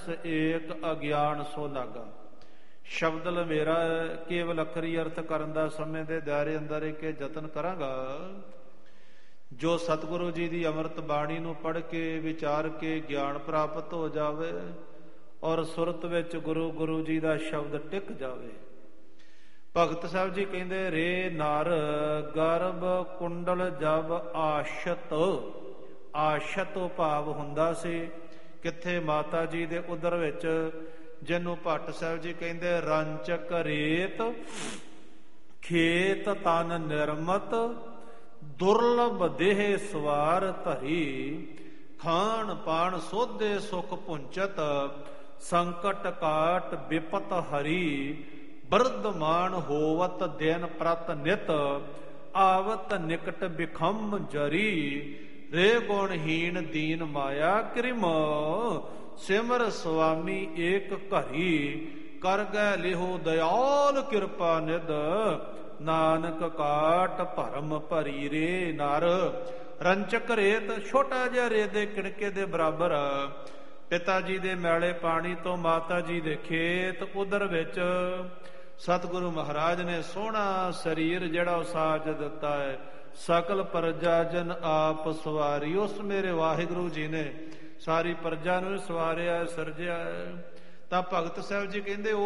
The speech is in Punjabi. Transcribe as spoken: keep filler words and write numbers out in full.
ਏਕ ਅਗਿਆਨ ਸੋ ਲਾਗਾ। ਸ਼ਬਦ ਲਵੇਰਾ ਕੇਵਲ ਅੱਖਰੀ ਅਰਥ ਕਰਨ ਦਾ ਸਮੇਂ ਦੇ ਦਾਇਰੇ ਅੰਦਰ ਇੱਕ ਯਤਨ ਕਰਾਂਗਾ। ਜੋ ਸਤਿਗੁਰੂ ਜੀ ਦੀ ਅੰਮ੍ਰਿਤ ਬਾਣੀ ਨੂੰ ਪੜ੍ਹ ਕੇ ਵਿਚਾਰ ਕੇ ਗਿਆਨ ਪ੍ਰਾਪਤ ਹੋ ਜਾਵੇ ਔਰ ਸੁਰਤ ਵਿੱਚ ਗੁਰੂ ਗੁਰੂ ਜੀ ਦਾ ਸ਼ਬਦ ਟਿਕ ਜਾਵੇ। ਭਗਤ ਸਾਹਿਬ ਜੀ ਕਹਿੰਦੇ, ਰੇ ਨਰ ਗਰਭ ਕੁੰਡਲ ਜਬ ਆਸ਼ਤ। ਆਸ਼ਤ ਭਾਵ ਹੁੰਦਾ ਸੀ ਕਿੱਥੇ? ਮਾਤਾ ਜੀ ਦੇ ਉਦਰ ਵਿੱਚ, ਜਿਹਨੂੰ ਭੱਟ ਸਾਹਿਬ ਜੀ ਕਹਿੰਦੇ ਰੰਚਕ ਰੇਤ ਖੇਤ ਤਨ ਨਿਰਮਤ ਦੁਰਲਭ ਦੇਹ ਸਵਾਰ ਧਰੀ। ਖਾਣ ਪਾਣ ਸੋਧੇ ਸੁਖ ਪੁੰਚਤ ਸੰਕਟ ਕਾਟ ਬਿਪਤ ਹਰੀ। ਬਰਦਮਾਨ ਹੋਵਤ ਦਿਨ ਪ੍ਰਤ ਨਿਤ ਆਵਤ ਨਿਕਟ ਬਿਖਮ ਜਰੀ। ਰੇ ਗੁਣਹੀਣ ਦੀਨ ਮਾਇਆ ਕ੍ਰਿਮ ਸਿਮਰ ਸੁਆਮੀ ਏਕ ਘਰੀ। ਕਰ ਗੈ ਲਿਹੋ ਦਇਆਲ ਕਿਰਪਾ ਨਿਧ ਨਾਨਕ ਕਾਟ ਭਰਮ ਭਰੀ। ਰੇ ਨਰ ਰੰਚਕ ਰੇਤ, ਛੋਟਾ ਜਿਹਾ ਰੇਤ ਦੇ ਕਿਣਕੇ ਦੇ ਬਰਾਬਰ ਪਿਤਾ ਜੀ ਦੇ ਮੈਲੇ ਪਾਣੀ ਤੋਂ ਮਾਤਾ ਜੀ ਦੇ ਖੇਤ ਉਦਰ ਵਿੱਚ ਸਤਿਗੁਰੂ ਮਹਾਰਾਜ ਨੇ ਸੋਹਣਾ ਸਰੀਰ ਜਿਹੜਾ ਉਹ ਸਾਜ ਦਿੱਤਾ ਹੈ। ਸਕਲ ਪ੍ਰਜਾ ਜਨ ਆਪ ਸਵਾਰੀ। ਉਸ ਮੇਰੇ ਵਾਹਿਗੁਰੂ ਜੀ ਨੇ ਸਾਰੀ ਪ੍ਰਜਾ ਨੂੰ ਸਵਾਰਿਆ ਸਿਰਜਿਆ। ਤਾਂ ਭਗਤ ਸਾਹਿਬ ਜੀ ਕਹਿੰਦੇ